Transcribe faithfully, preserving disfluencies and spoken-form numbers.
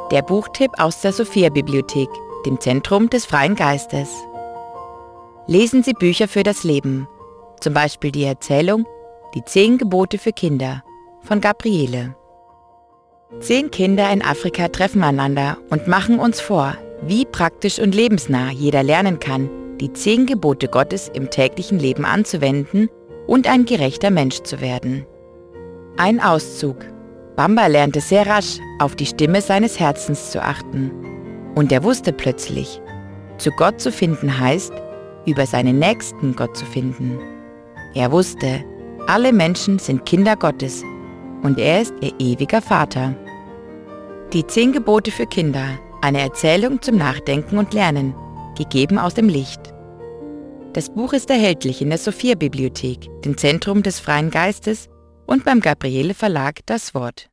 Der Buchtipp aus der Sophia-Bibliothek, dem Zentrum des freien Geistes. Lesen Sie Bücher für das Leben, zum Beispiel die Erzählung Die zehn Gebote für Kinder von Gabriele. Zehn Kinder in Afrika treffen einander und machen uns vor, wie praktisch und lebensnah jeder lernen kann, die zehn Gebote Gottes im täglichen Leben anzuwenden und ein gerechter Mensch zu werden. Ein Auszug. Bamba lernte sehr rasch, auf die Stimme seines Herzens zu achten. Und er wusste plötzlich, zu Gott zu finden heißt, über seinen Nächsten Gott zu finden. Er wusste, alle Menschen sind Kinder Gottes und er ist ihr ewiger Vater. Die zehn Gebote für Kinder, eine Erzählung zum Nachdenken und Lernen, gegeben aus dem Licht. Das Buch ist erhältlich in der Sophia-Bibliothek, dem Zentrum des freien Geistes, und beim Gabriele Verlag Das Wort.